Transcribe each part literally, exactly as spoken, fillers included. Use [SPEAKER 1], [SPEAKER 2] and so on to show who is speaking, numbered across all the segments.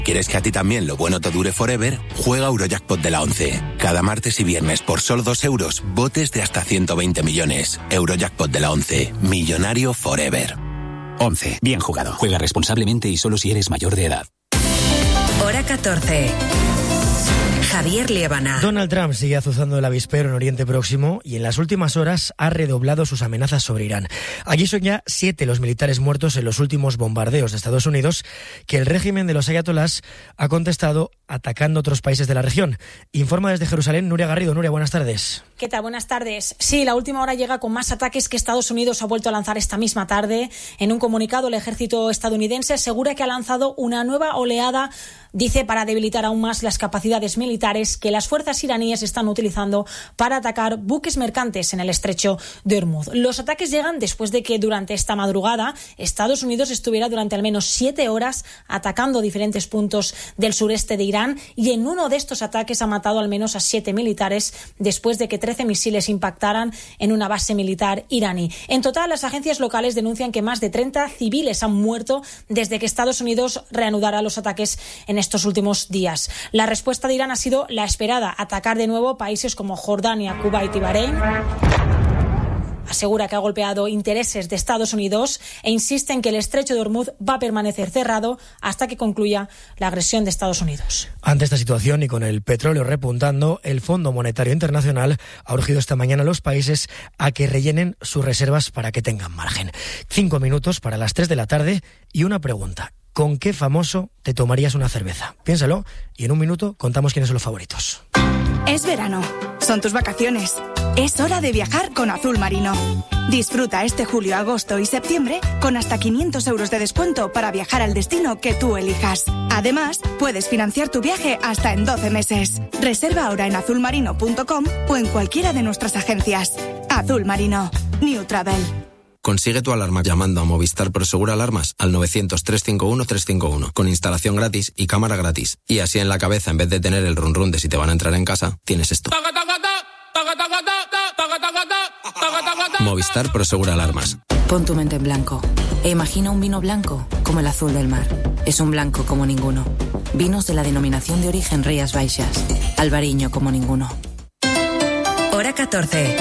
[SPEAKER 1] ¿Quieres que a ti también lo bueno te dure forever? Juega Eurojackpot de la once. Cada martes y viernes por solo dos euros, botes de hasta ciento veinte millones. Eurojackpot de la once. Millonario forever.
[SPEAKER 2] once. Bien jugado. Juega responsablemente y solo si eres mayor de edad.
[SPEAKER 3] Hora catorce. Javier Liébana.
[SPEAKER 4] Donald Trump sigue azuzando el avispero en Oriente Próximo y en las últimas horas ha redoblado sus amenazas sobre Irán. Allí son ya siete los militares muertos en los últimos bombardeos de Estados Unidos que el régimen de los ayatolás ha contestado atacando otros países de la región. Informa desde Jerusalén Nuria Garrido. Nuria, buenas tardes.
[SPEAKER 5] ¿Qué tal? Buenas tardes. Sí, la última hora llega con más ataques que Estados Unidos ha vuelto a lanzar esta misma tarde. En un comunicado, el ejército estadounidense asegura que ha lanzado una nueva oleada, dice, para debilitar aún más las capacidades militares que las fuerzas iraníes están utilizando para atacar buques mercantes en el estrecho de Hormuz. Los ataques llegan después de que durante esta madrugada Estados Unidos estuviera durante al menos siete horas atacando diferentes puntos del sureste de Irán, y en uno de estos ataques ha matado al menos a siete militares después de que trece misiles impactaran en una base militar iraní. En total, las agencias locales denuncian que más de treinta civiles han muerto desde que Estados Unidos reanudara los ataques en estos últimos días. La respuesta de Irán ha sido la esperada: atacar de nuevo países como Jordania, Kuwait y Bahrein. Asegura que ha golpeado intereses de Estados Unidos e insiste en que el estrecho de Hormuz va a permanecer cerrado hasta que concluya la agresión de Estados Unidos.
[SPEAKER 4] Ante esta situación y con el petróleo repuntando, el Fondo Monetario Internacional ha urgido esta mañana a los países a que rellenen sus reservas para que tengan margen. Cinco minutos para las tres de la tarde y una pregunta: ¿con qué famoso te tomarías una cerveza? Piénsalo y en un minuto contamos quiénes son los favoritos.
[SPEAKER 6] Es verano, son tus vacaciones. Es hora de viajar con Azul Marino. Disfruta este julio, agosto y septiembre con hasta quinientos euros de descuento para viajar al destino que tú elijas. Además, puedes financiar tu viaje hasta en doce meses. Reserva ahora en azul marino punto com o en cualquiera de nuestras agencias. Azul Marino. New Travel.
[SPEAKER 7] Consigue tu alarma llamando a Movistar Prosegur Alarmas al novecientos, trescientos cincuenta y uno, trescientos cincuenta y uno, con instalación gratis y cámara gratis. Y así en la cabeza, en vez de tener el run run de si te van a entrar en casa, tienes esto. Movistar Prosegur Alarmas.
[SPEAKER 8] Pon tu mente en blanco e imagina un vino blanco como el azul del mar. Es un blanco como ninguno. Vinos de la denominación de origen Rías Baixas. Albariño como ninguno.
[SPEAKER 3] Hora catorce.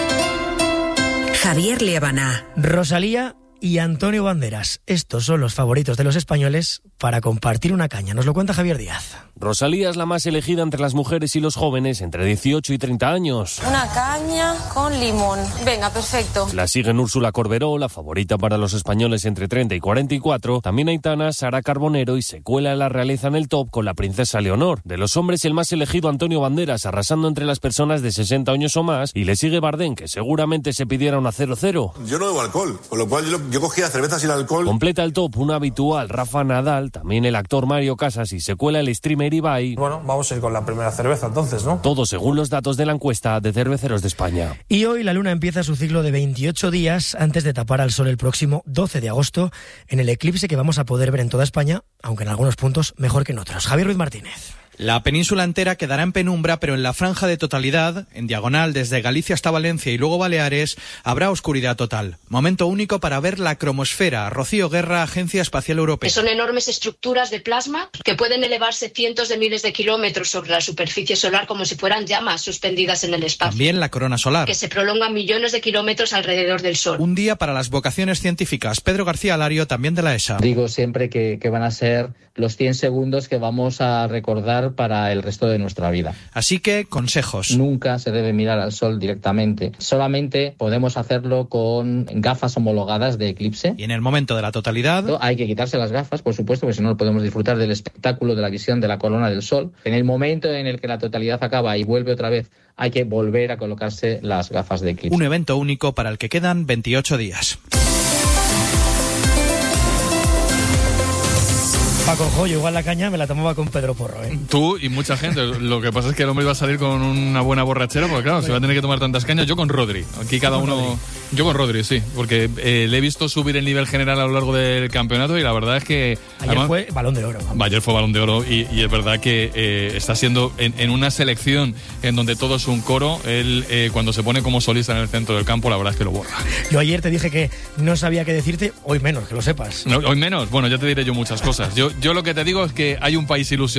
[SPEAKER 3] Javier Liébana.
[SPEAKER 4] Rosalía y Antonio Banderas. Estos son los favoritos de los españoles para compartir una caña. Nos lo cuenta Javier Díaz.
[SPEAKER 9] Rosalía es la más elegida entre las mujeres y los jóvenes entre dieciocho y treinta años.
[SPEAKER 10] Una caña con limón. Venga, perfecto.
[SPEAKER 9] La siguen Úrsula Corberó, la favorita para los españoles entre treinta y cuarenta y cuatro. También Aitana, Sara Carbonero y se cuela la realeza en el top con la princesa Leonor. De los hombres, el más elegido Antonio Banderas, arrasando entre las personas de sesenta años o más. Y le sigue Bardem, que seguramente se pidiera una cero cero.
[SPEAKER 11] Yo no bebo alcohol, con lo cual yo, yo cogía cerveza sin alcohol.
[SPEAKER 9] Completa el top un habitual Rafa Nadal, también el actor Mario Casas y se cuela el streamer Ibai.
[SPEAKER 12] Bueno, vamos a ir con la primera cerveza entonces, ¿no?
[SPEAKER 9] Todo según los datos de la encuesta de Cerveceros de España.
[SPEAKER 4] Y hoy la luna empieza su ciclo de veintiocho días antes de tapar al sol el próximo doce de agosto en el eclipse que vamos a poder ver en toda España, aunque en algunos puntos mejor que en otros. Javier Ruiz Martínez.
[SPEAKER 13] La península entera quedará en penumbra, pero en la franja de totalidad, en diagonal desde Galicia hasta Valencia y luego Baleares, habrá oscuridad total. Momento único para ver la cromosfera. Rocío Guerra, Agencia Espacial Europea.
[SPEAKER 14] Son enormes estructuras de plasma que pueden elevarse cientos de miles de kilómetros sobre la superficie solar como si fueran llamas suspendidas en el espacio.
[SPEAKER 13] También la corona solar,
[SPEAKER 14] que se prolonga millones de kilómetros alrededor del Sol.
[SPEAKER 13] Un día para las vocaciones científicas. Pedro García Alario, también de la E S A.
[SPEAKER 15] Digo siempre que, que van a ser los cien segundos que vamos a recordar para el resto de nuestra vida.
[SPEAKER 13] Así que, consejos.
[SPEAKER 15] Nunca se debe mirar al sol directamente. Solamente podemos hacerlo con gafas homologadas de eclipse.
[SPEAKER 13] Y en el momento de la totalidad...
[SPEAKER 15] Hay que quitarse las gafas, por supuesto, porque si no, no podemos disfrutar del espectáculo de la visión de la corona del sol. En el momento en el que la totalidad acaba y vuelve otra vez, hay que volver a colocarse las gafas de eclipse.
[SPEAKER 13] Un evento único para el que quedan veintiocho días.
[SPEAKER 4] Paco Joyo, igual la caña me la tomaba con Pedro Porro, ¿eh?
[SPEAKER 16] Tú y mucha gente. Lo que pasa es que el hombre iba a salir con una buena borrachera, porque claro, se va a tener que tomar tantas cañas. Yo con Rodri. Aquí cada uno Yo con Rodri, sí, porque eh, le he visto subir el nivel general a lo largo del campeonato y la verdad es que...
[SPEAKER 4] Ayer además, fue Balón de Oro.
[SPEAKER 16] Ayer fue Balón de Oro y, y es verdad que eh, está siendo en, en una selección en donde todo es un coro, él eh, cuando se pone como solista en el centro del campo, la verdad es que lo borra.
[SPEAKER 4] Yo ayer te dije que no sabía qué decirte, hoy menos, que lo sepas.
[SPEAKER 16] No, hoy menos, bueno, ya te diré yo muchas cosas. Yo, yo lo que te digo es que hay un país ilusionado